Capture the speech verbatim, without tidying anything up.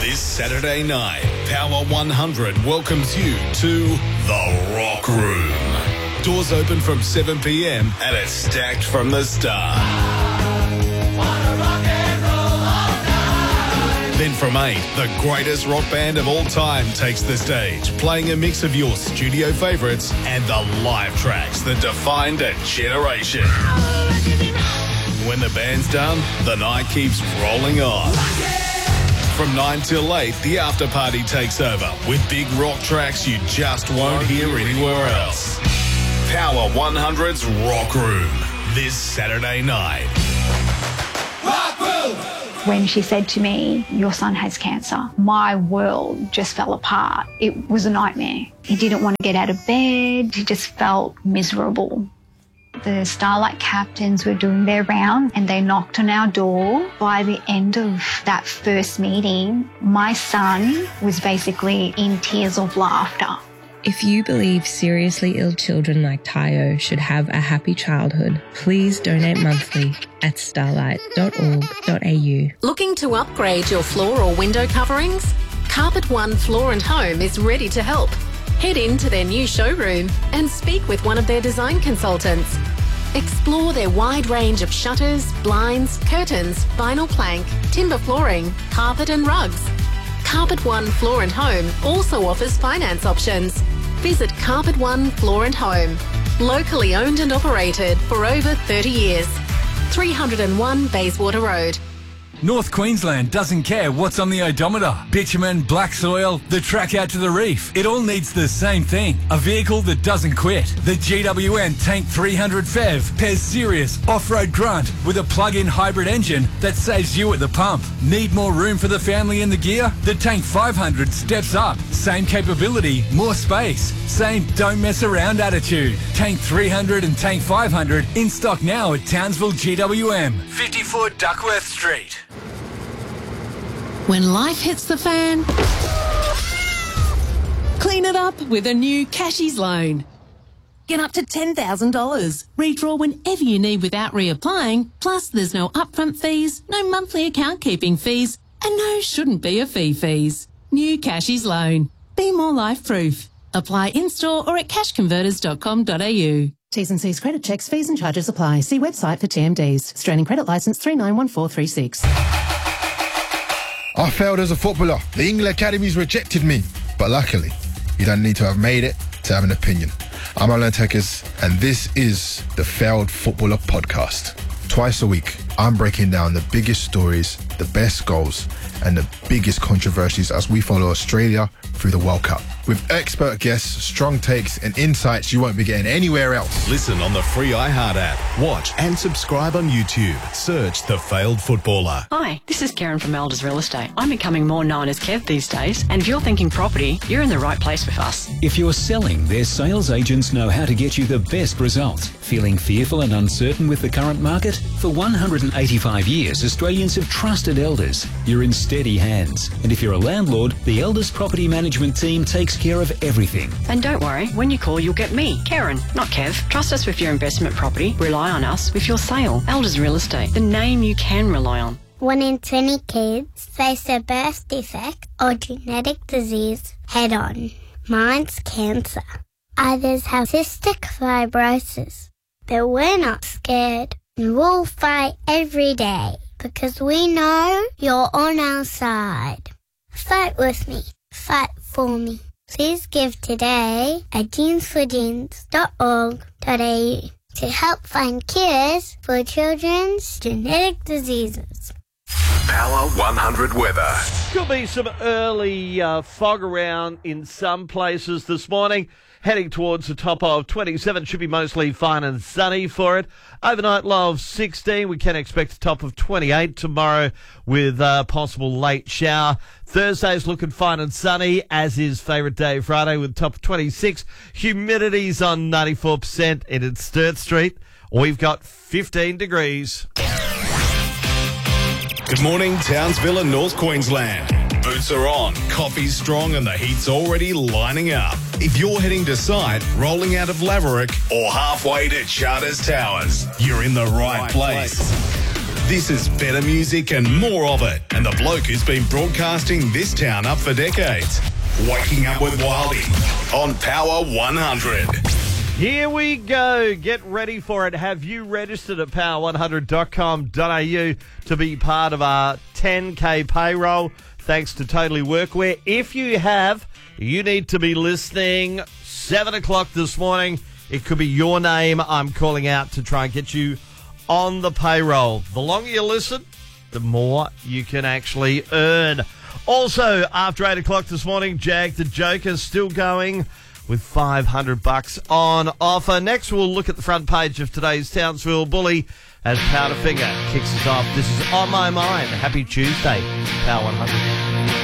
This Saturday night, Power one hundred welcomes you to The Rock Room. Doors open from seven p.m. and it's stacked from the start. Then from eight, the greatest rock band of all time takes the stage, playing a mix of your studio favourites and the live tracks that defined a generation. When the band's done, the night keeps rolling on. From nine till eight, the after party takes over with big rock tracks you just won't hear anywhere else. Power one hundred's Rock Room, this Saturday night. Rock Room! When she said to me, your son has cancer, my world just fell apart. It was a nightmare. He didn't want to get out of bed. He just felt miserable. The Starlight captains were doing their round and they knocked on our door. By the end of that first meeting, my son was basically in tears of laughter. If you believe seriously ill children like Tayo should have a happy childhood, please donate monthly at starlight dot org dot a u. Looking to upgrade your floor or window coverings? Carpet One Floor and Home is ready to help. Head into their new showroom and speak with one of their design consultants. Explore their wide range of shutters, blinds, curtains, vinyl plank, timber flooring, carpet and rugs. Carpet One Floor and Home also offers finance options. Visit Carpet One Floor and Home. Locally owned and operated for over thirty years. three oh one Bayswater Road. North Queensland doesn't care what's on the odometer. Bitumen, black soil, the track out to the reef. It all needs the same thing. A vehicle that doesn't quit. The G W N Tank three hundred F E V pairs serious off-road grunt with a plug-in hybrid engine that saves you at the pump. Need more room for the family in the gear? The Tank five hundred steps up. Same capability, more space. Same don't mess around attitude. Tank three hundred and Tank five hundred in stock now at Townsville G W M. fifty-four Duckworth Street. When life hits the fan, clean it up with a new Cashies loan. Get up to ten thousand dollars. Redraw whenever you need without reapplying. Plus, there's no upfront fees, no monthly account keeping fees, and no shouldn't be a fee fees. New Cashies loan. Be more life-proof. Apply in-store or at cash converters dot com dot a u. T's and C's credit checks, fees and charges apply. See website for T M Ds. Australian Credit Licence three nine one four three six. I failed as a footballer. The England Academies rejected me. But luckily, you don't need to have made it to have an opinion. I'm Alan Tekers, and this is the Failed Footballer Podcast. Twice a week, I'm breaking down the biggest stories, the best goals, and the biggest controversies as we follow Australia through the World Cup. With expert guests, strong takes, and insights you won't be getting anywhere else. Listen on the free iHeart app. Watch and subscribe on YouTube. Search The Failed Footballer. Hi, this is Karen from Elders Real Estate. I'm becoming more known as Kev these days, and if you're thinking property, you're in the right place with us. If you're selling, their sales agents know how to get you the best results. Feeling fearful and uncertain with the current market? For one hundred eighty-five years, Australians have trusted Elders. You're in steady hands. And if you're a landlord, the Elders Property Management team takes care of everything. And don't worry, when you call, you'll get me, Karen, not Kev. Trust us with your investment property. Rely on us with your sale. Elders Real Estate, the name you can rely on. One in twenty kids face a birth defect or genetic disease head on. Mine's cancer. Others have cystic fibrosis. But we're not scared. And we'll fight every day because we know you're on our side. Fight with me. Fight for me. Please give today at jeans for jeans dot org dot a u to help find cures for children's genetic diseases. Power one hundred weather. Could be some early uh, fog around in some places this morning. Heading towards the top of twenty-seven, should be mostly fine and sunny for it. Overnight low of sixteen. We can expect a top of twenty-eight tomorrow with a possible late shower. Thursday's looking fine and sunny, as is favourite day Friday with a top of twenty-six. Humidity's on ninety-four percent and in Sturt Street. We've got fifteen degrees. Good morning, Townsville and North Queensland. Boots are on, coffee's strong, and the heat's already lining up. If you're heading to site, rolling out of Laverick, or halfway to Charters Towers, you're in the right place. This is better music and more of it. And the bloke who's been broadcasting this town up for decades. Waking Up with Wildy on Power one hundred. Here we go. Get ready for it. Have you registered at power one hundred dot com dot a u to be part of our ten K payroll, thanks to Totally Workwear? If you have, you need to be listening seven o'clock this morning. It could be your name I'm calling out to try and get you on the payroll. The longer you listen, the more you can actually earn. Also, after eight o'clock this morning, Jag the Joker's still going with five hundred bucks on offer. Next, we'll look at the front page of today's Townsville Bully as Powderfinger kicks us off. This is On My Mind. Happy Tuesday, Power one hundred.